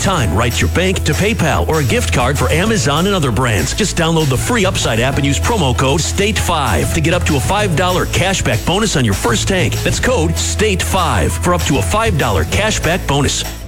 anytime right to your bank, to PayPal, or a gift card for Amazon and other brands. Just download the free Upside app and use promo code STATE5 to get up to a $5 cashback bonus on your first tank. That's code STATE5 for up to a $5 cashback bonus.